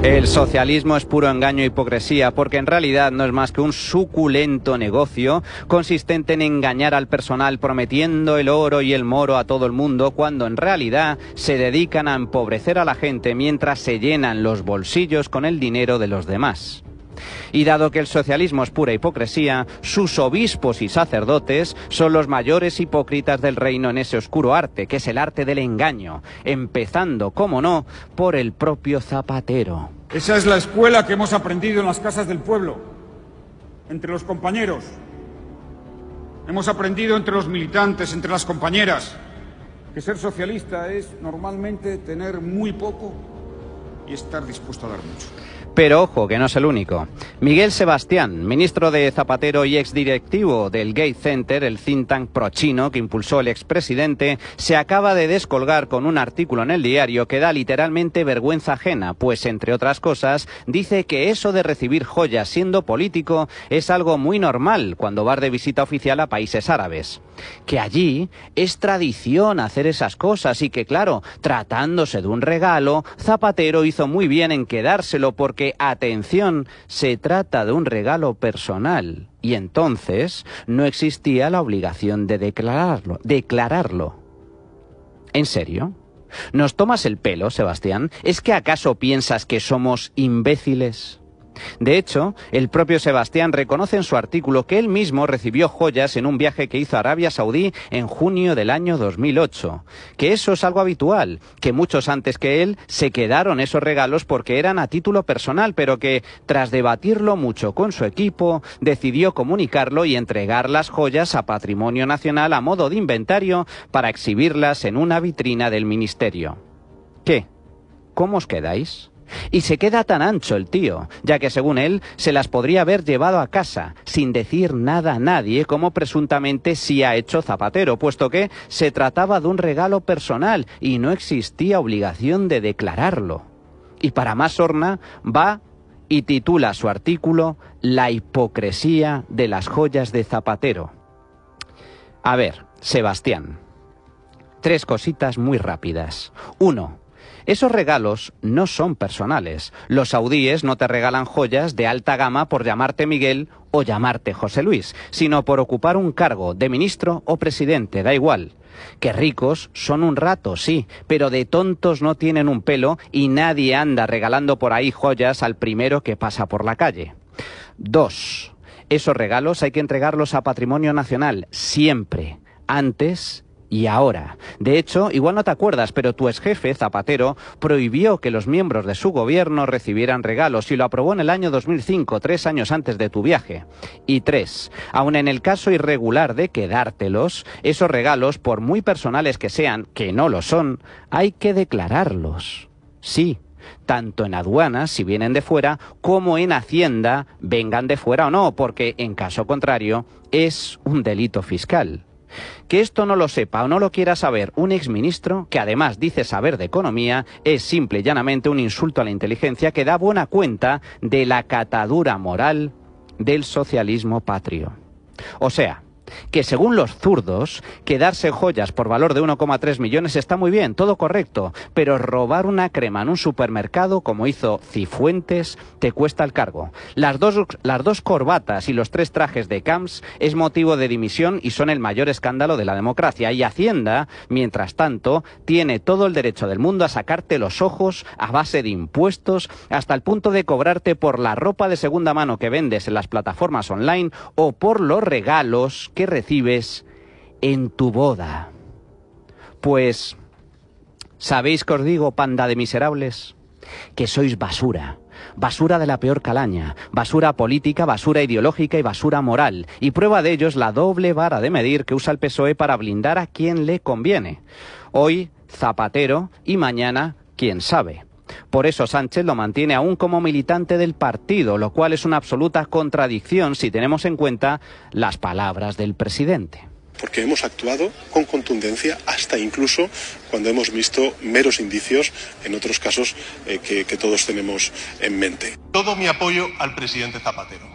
El socialismo es puro engaño e hipocresía, porque en realidad no es más que un suculento negocio consistente en engañar al personal prometiendo el oro y el moro a todo el mundo, cuando en realidad se dedican a empobrecer a la gente mientras se llenan los bolsillos con el dinero de los demás. Y dado que el socialismo es pura hipocresía, sus obispos y sacerdotes son los mayores hipócritas del reino en ese oscuro arte, que es el arte del engaño, empezando, como no, por el propio Zapatero. Esa es la escuela que hemos aprendido en las casas del pueblo, entre los compañeros. Hemos aprendido entre los militantes, entre las compañeras, que ser socialista es normalmente tener muy poco y estar dispuesto a dar mucho. Pero ojo, que no es el único. Miguel Sebastián, ministro de Zapatero y exdirectivo del Gates Center, el think tank pro-chino que impulsó el expresidente, se acaba de descolgar con un artículo en El Diario que da literalmente vergüenza ajena, pues entre otras cosas dice que eso de recibir joyas siendo político es algo muy normal cuando vas de visita oficial a países árabes. Que allí es tradición hacer esas cosas y que, claro, tratándose de un regalo, Zapatero hizo muy bien en quedárselo porque, atención, se trata de un regalo personal y entonces no existía la obligación de declararlo. ¿En serio? ¿Nos tomas el pelo, Sebastián? ¿Es que acaso piensas que somos imbéciles? De hecho, el propio Sebastián reconoce en su artículo que él mismo recibió joyas en un viaje que hizo a Arabia Saudí en junio del año 2008. Que eso es algo habitual, que muchos antes que él se quedaron esos regalos porque eran a título personal, pero que, tras debatirlo mucho con su equipo, decidió comunicarlo y entregar las joyas a Patrimonio Nacional a modo de inventario para exhibirlas en una vitrina del ministerio. ¿Qué? ¿Cómo os quedáis? Y se queda tan ancho el tío, ya que según él se las podría haber llevado a casa, sin decir nada a nadie, como presuntamente sí ha hecho Zapatero, puesto que se trataba de un regalo personal y no existía obligación de declararlo. Y para más sorna, va y titula su artículo "La hipocresía de las joyas de Zapatero". A ver, Sebastián, 3 cositas muy rápidas. 1. Esos regalos no son personales. Los saudíes no te regalan joyas de alta gama por llamarte Miguel o llamarte José Luis, sino por ocupar un cargo de ministro o presidente, da igual. Que ricos son un rato, sí, pero de tontos no tienen un pelo y nadie anda regalando por ahí joyas al primero que pasa por la calle. 2. Esos regalos hay que entregarlos a Patrimonio Nacional, siempre, antes y ahora. De hecho, igual no te acuerdas, pero tu exjefe, Zapatero, prohibió que los miembros de su gobierno recibieran regalos y lo aprobó en el año 2005, 3 años antes de tu viaje. Y 3. Aun en el caso irregular de quedártelos, esos regalos, por muy personales que sean, que no lo son, hay que declararlos. Sí, tanto en aduanas, si vienen de fuera, como en Hacienda, vengan de fuera o no, porque en caso contrario es un delito fiscal. Que esto no lo sepa o no lo quiera saber un exministro, que además dice saber de economía, es simple y llanamente un insulto a la inteligencia que da buena cuenta de la catadura moral del socialismo patrio. O sea, que según los zurdos, quedarse joyas por valor de 1,3 millones está muy bien, todo correcto, pero robar una crema en un supermercado, como hizo Cifuentes, te cuesta el cargo. Las dos corbatas y los 3 trajes de Camps es motivo de dimisión y son el mayor escándalo de la democracia. Y Hacienda, mientras tanto, tiene todo el derecho del mundo a sacarte los ojos a base de impuestos, hasta el punto de cobrarte por la ropa de segunda mano que vendes en las plataformas online o por los regalos que recibes en tu boda. Pues, ¿sabéis qué os digo, panda de miserables? Que sois basura. Basura de la peor calaña, basura política, basura ideológica y basura moral. Y prueba de ello es la doble vara de medir que usa el PSOE para blindar a quien le conviene. Hoy, Zapatero, y mañana, quién sabe. Por eso Sánchez lo mantiene aún como militante del partido, lo cual es una absoluta contradicción si tenemos en cuenta las palabras del presidente. Porque hemos actuado con contundencia hasta incluso cuando hemos visto meros indicios en otros casos que todos tenemos en mente. Todo mi apoyo al presidente Zapatero.